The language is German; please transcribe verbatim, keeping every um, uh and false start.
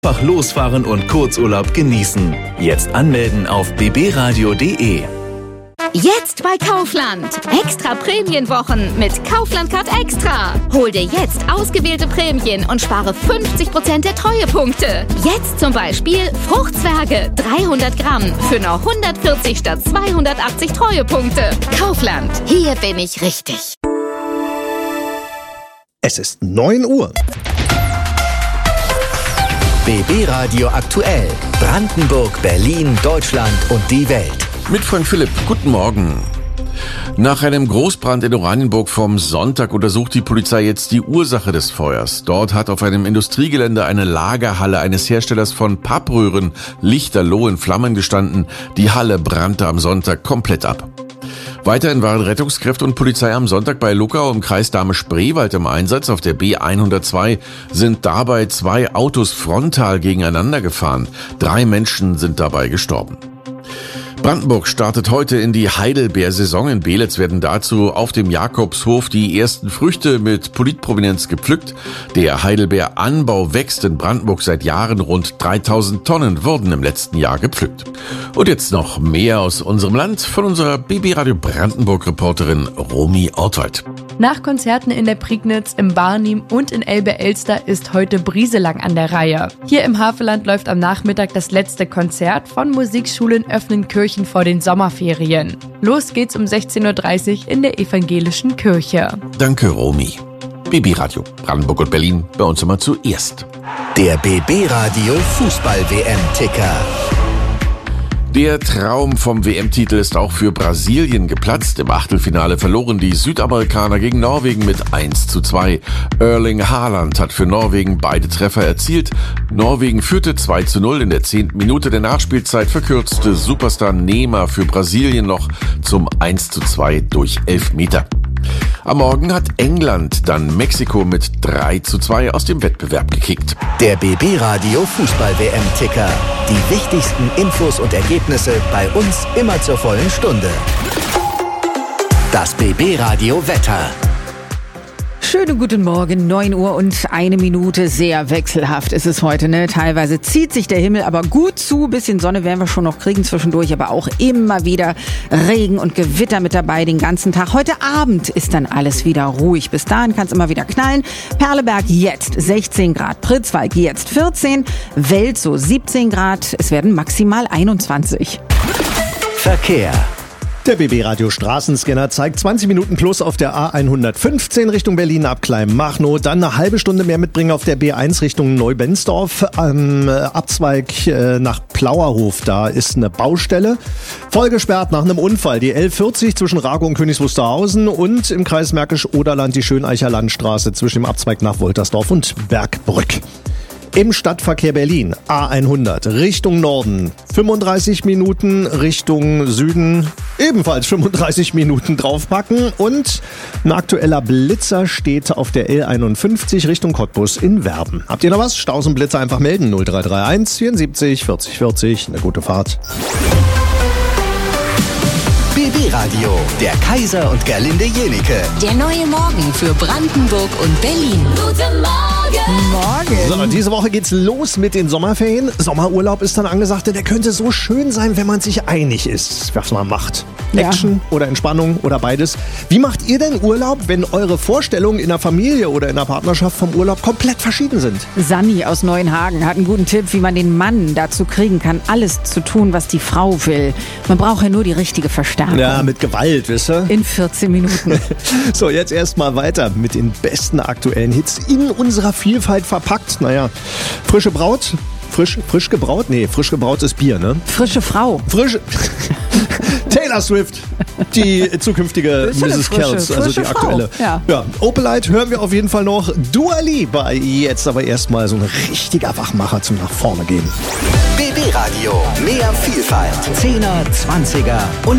Einfach losfahren und Kurzurlaub genießen. Jetzt anmelden auf b b radio punkt d e. Jetzt bei Kaufland. Extra Prämienwochen mit Kaufland Card Extra. Hol dir jetzt ausgewählte Prämien und spare fünfzig Prozent der Treuepunkte. Jetzt zum Beispiel Fruchtzwerge dreihundert Gramm für nur hundertvierzig statt zweihundertachtzig Treuepunkte. Kaufland. Hier bin ich richtig. Es ist neun Uhr. B B Radio aktuell. Brandenburg, Berlin, Deutschland und die Welt. Mit Frank Philipp. Guten Morgen. Nach einem Großbrand in Oranienburg vom Sonntag untersucht die Polizei jetzt die Ursache des Feuers. Dort hat auf einem Industriegelände eine Lagerhalle eines Herstellers von Pappröhren lichterloh in Flammen gestanden. Die Halle brannte am Sonntag komplett ab. Weiterhin waren Rettungskräfte und Polizei am Sonntag bei Luckau im Kreis Dahme-Spreewald im Einsatz. Auf der B hundertzwei sind dabei zwei Autos frontal gegeneinander gefahren. Drei Menschen sind dabei gestorben. Brandenburg startet heute in die Heidelbeersaison. In Beelitz werden dazu auf dem Jakobshof die ersten Früchte mit Politprominenz gepflückt. Der Heidelbeeranbau wächst in Brandenburg seit Jahren. Rund dreitausend Tonnen wurden im letzten Jahr gepflückt. Und jetzt noch mehr aus unserem Land von unserer B B Radio Brandenburg-Reporterin Romy Ortwald. Nach Konzerten in der Prignitz, im Barnim und in Elbe-Elster ist heute Brieselang an der Reihe. Hier im Havelland läuft am Nachmittag das letzte Konzert von Musikschulen öffnen Kirchen vor den Sommerferien. Los geht's um sechzehn Uhr dreißig in der evangelischen Kirche. Danke, Romy. B B Radio Brandenburg und Berlin, bei uns immer zuerst. Der B B Radio Fußball-W M-Ticker. Der Traum vom W M-Titel ist auch für Brasilien geplatzt. Im Achtelfinale verloren die Südamerikaner gegen Norwegen mit eins zu zwei. Erling Haaland hat für Norwegen beide Treffer erzielt. Norwegen führte zwei zu null. In der zehnten Minute der Nachspielzeit verkürzte Superstar Neymar für Brasilien noch zum eins zu zwei durch Elfmeter. Am Morgen hat England dann Mexiko mit drei zu zwei aus dem Wettbewerb gekickt. Der B B Radio Fußball-W M-Ticker. Die wichtigsten Infos und Ergebnisse bei uns immer zur vollen Stunde. Das B B Radio Wetter. Schönen guten Morgen, neun Uhr und eine Minute. Sehr wechselhaft ist es heute, ne? Teilweise zieht sich der Himmel aber gut zu. Bisschen Sonne werden wir schon noch kriegen zwischendurch, aber auch immer wieder Regen und Gewitter mit dabei den ganzen Tag. Heute Abend ist dann alles wieder ruhig. Bis dahin kann es immer wieder knallen. Perleberg jetzt sechzehn Grad, Pritzwalk jetzt vierzehn, Welt so siebzehn Grad. Es werden maximal einundzwanzig. Verkehr. Der B B Radio Straßenscanner zeigt zwanzig Minuten plus auf der A hundertfünfzehn Richtung Berlin ab Kleinmachnow. Dann eine halbe Stunde mehr mitbringen auf der B eins Richtung Neubensdorf. Am Abzweig äh, nach Plauerhof, da ist eine Baustelle. Voll gesperrt nach einem Unfall. Die L vierzig zwischen Rago und Königs Wusterhausen und im Kreis Märkisch-Oderland die Schöneicher Landstraße zwischen dem Abzweig nach Woltersdorf und Bergbrück. Im Stadtverkehr Berlin, A hundert, Richtung Norden, fünfunddreißig Minuten, Richtung Süden, ebenfalls fünfunddreißig Minuten draufpacken. Und ein aktueller Blitzer steht auf der L einundfünfzig Richtung Cottbus in Werben. Habt ihr noch was? Staus und Blitzer einfach melden, null drei drei eins vierundsiebzig vierzig vierzig. Eine gute Fahrt. B B Radio, der Kaiser und Gerlinde Jenike. Der neue Morgen für Brandenburg und Berlin. Guten Morgen. Morgen. So, diese Woche geht's los mit den Sommerferien. Sommerurlaub ist dann angesagt, denn der könnte so schön sein, wenn man sich einig ist, was man macht. Ja. Action oder Entspannung oder beides. Wie macht ihr denn Urlaub, wenn eure Vorstellungen in der Familie oder in der Partnerschaft vom Urlaub komplett verschieden sind? Sanni aus Neuenhagen hat einen guten Tipp, wie man den Mann dazu kriegen kann, alles zu tun, was die Frau will. Man braucht ja nur die richtige Verstärkung. Ja, mit Gewalt, wisst ihr? In vierzehn Minuten. So, jetzt erstmal weiter mit den besten aktuellen Hits in unserer Vielfalt verpackt. Naja, frische Braut, frisch, frisch gebraut? Nee, frisch gebrautes Bier, ne? Frische Frau. Frische... Taylor Swift, die zukünftige Ist ja eine Misses frische, Kells, also frische die aktuelle. Frau, ja. Ja, Opelite hören wir auf jeden Fall noch. Dua Lipa, jetzt aber erstmal so ein richtiger Wachmacher zum nach vorne gehen. B B Radio, mehr Vielfalt. Zehner, Zwanziger und